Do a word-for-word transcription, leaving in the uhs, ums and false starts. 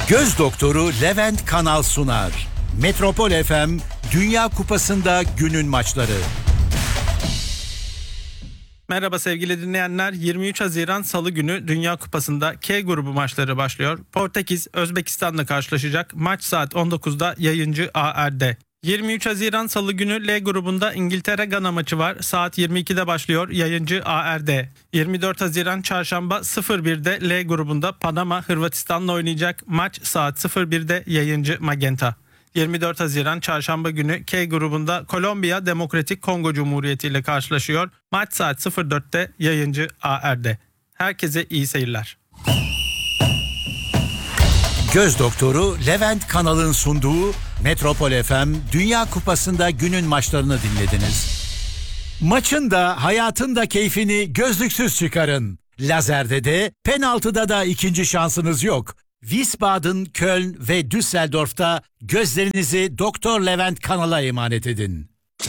Göz doktoru Levent Kanal sunar. Metropol F M Dünya Kupası'nda günün maçları. Merhaba sevgili dinleyenler. yirmi üç Haziran Salı günü Dünya Kupası'nda K grubu maçları başlıyor. Portekiz Özbekistan'la karşılaşacak. Maç saat on dokuzda yayıncı A R'de. yirmi üç Haziran Salı günü L grubunda İngiltere-Gana maçı var. Saat yirmi ikide başlıyor yayıncı A R'de. yirmi dört Haziran Çarşamba sıfır birde L grubunda Panama Hırvatistan'la oynayacak. Maç saat sıfır birde yayıncı Magenta. yirmi dört Haziran Çarşamba günü K grubunda Kolombiya Demokratik Kongo Cumhuriyeti ile karşılaşıyor. Maç saat sıfır dörtte yayıncı A R'de. Herkese iyi seyirler. Göz doktoru Levent Kanal'ın sunduğu Metropol F M Dünya Kupası'nda günün maçlarını dinlediniz. Maçın da hayatın da keyfini gözlüksüz çıkarın. Lazerde de penaltıda da ikinci şansınız yok. Wiesbaden, Köln ve Düsseldorf'ta gözlerinizi Doktor Levent Kanal'a emanet edin.